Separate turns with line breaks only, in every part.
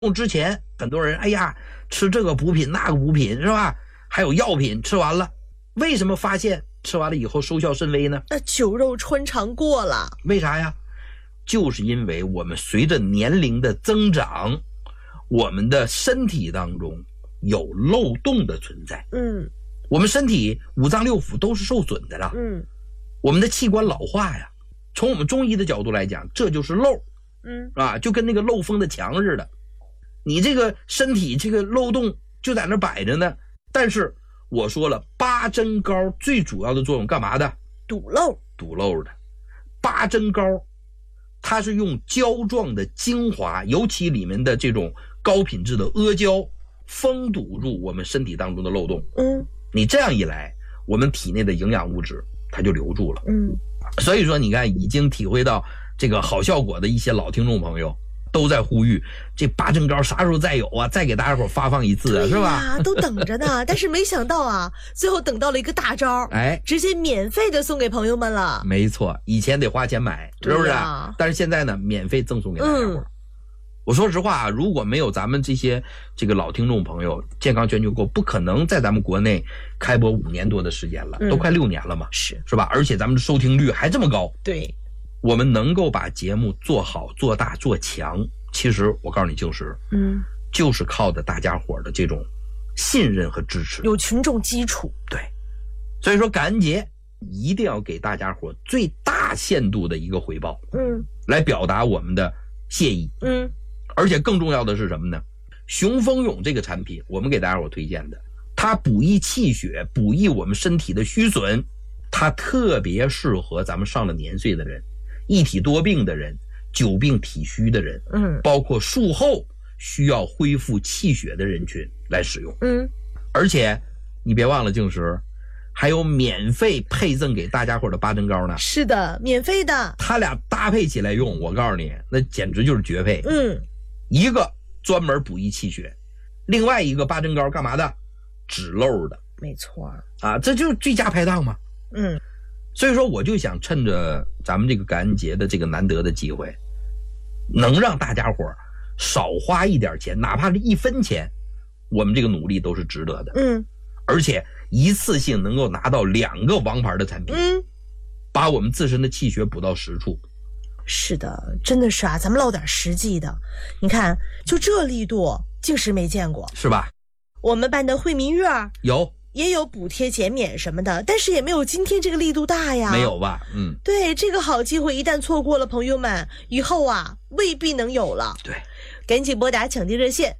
之前很多人哎呀吃这个补品那个补品是吧，还有药品吃完了，为什么发现吃完了以后收效甚微呢？
那酒肉穿肠过了。
为啥呀？就是因为我们随着年龄的增长，我们的身体当中有漏洞的存在。我们身体五脏六腑都是受损的了。我们的器官老化呀，从我们中医的角度来讲，这就是漏。就跟那个漏风的墙似的，你这个身体这个漏洞就在那摆着呢。但是我说了，八珍膏最主要的作用干嘛的？
堵漏
的。八珍膏它是用胶状的精华，尤其里面的这种高品质的阿胶，封堵住我们身体当中的漏洞。你这样一来，我们体内的营养物质它就留住了。所以说你看，已经体会到这个好效果的一些老听众朋友都在呼吁，这八珍膏啥时候再有啊？再给大家伙发放一次啊，是吧？
都等着呢。但是没想到啊，最后等到了一个大招，直接免费的送给朋友们了。
没错，以前得花钱买，是不是？但是现在呢，免费赠送给大家伙。我说实话啊，如果没有咱们这个老听众朋友，健康全球购不可能在咱们国内开播5年多的时间了，都快6年了嘛，是吧？而且咱们的收听率还这么高。
对。
我们能够把节目做好、做大、做强，其实我告诉你，就是靠的大家伙的这种信任和支持，
有群众基础。
对，所以说感恩节一定要给大家伙最大限度的一个回报，来表达我们的谢意。而且更重要的是什么呢？雄风勇这个产品，我们给大家伙推荐的，它补益气血，补益我们身体的虚损，它特别适合咱们上了年岁的人。一体多病的人，久病体虚的人，包括术后需要恢复气血的人群来使用。而且你别忘了，静时还有免费配赠给大家伙的八珍膏呢。
是的，免费的。
他俩搭配起来用，我告诉你，那简直就是绝配。一个专门补益气血，另外一个八珍膏干嘛的？止漏的。
没错
啊，这就是最佳拍档嘛。所以说我就想趁着咱们这个感恩节的这个难得的机会，能让大家伙少花一点钱，哪怕是1分钱，我们这个努力都是值得的。而且一次性能够拿到2个王牌的产品，把我们自身的气血补到实处。
是的，真的是啊，咱们唠点实际的。你看，就这力度，静时没见过，
是吧？
我们办的惠民月也有补贴减免什么的，但是也没有今天这个力度大呀。
没有吧？
对，这个好机会一旦错过了，朋友们，以后啊未必能有了。
对，
赶紧拨打抢订热线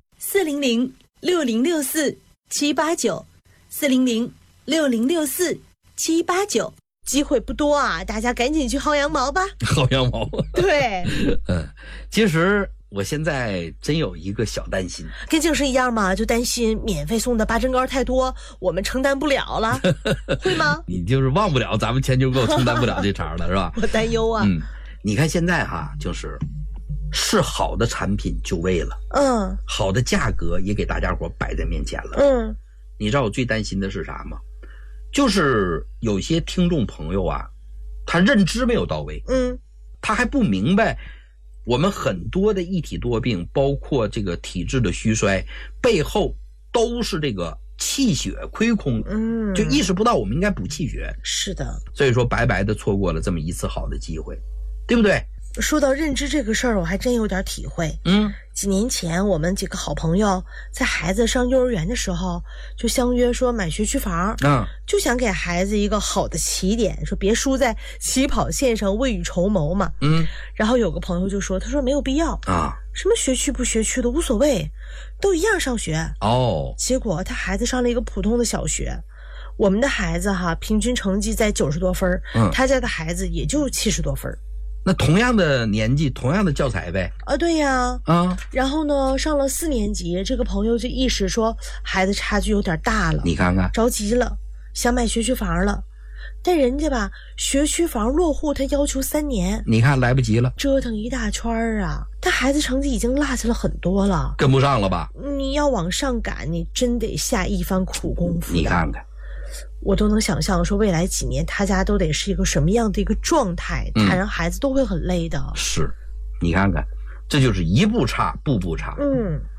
400-6064-789，400-6064-789，机会不多啊，大家赶紧去薅羊毛吧。
薅羊毛。
对。
其实我现在真有一个小担心，
跟静时一样嘛，就担心免费送的八珍膏太多，我们承担不了了。会吗？
你就是忘不了咱们全球购承担不了这茬了，是吧？
我担忧啊。
你看现在就是好的产品就位了，好的价格也给大家伙摆在面前了。你知道我最担心的是啥吗？就是有些听众朋友啊，他认知没有到位，他还不明白我们很多的一体多病，包括这个体质的虚衰，背后都是这个气血亏空，就意识不到我们应该补气血。
是的，
所以说白白的错过了这么一次好的机会，对不对？
说到认知这个事儿，我还真有点体会。几年前我们几个好朋友在孩子上幼儿园的时候，就相约说买学区房，就想给孩子一个好的起点，说别输在起跑线上，未雨绸缪嘛。然后有个朋友就说，他说没有必要啊，什么学区不学区的无所谓，都一样上学。结果他孩子上了一个普通的小学，我们的孩子平均成绩在90多分，他家的孩子也就70多分。
那同样的年纪，同样的教材呗。
对呀。然后呢，上了4年级，这个朋友就意识说孩子差距有点大了，
你看看，
着急了，想买学区房了。但人家吧，学区房落户他要求3年，
你看来不及了，
折腾一大圈啊。他孩子成绩已经落下了很多了，
跟不上了吧？
你要往上赶，你真得下一番苦功夫的。
你看看，
我都能想象说未来几年他家都得是一个什么样的一个状态，他让孩子都会很累的。
是，你看看这就是一步差步步差。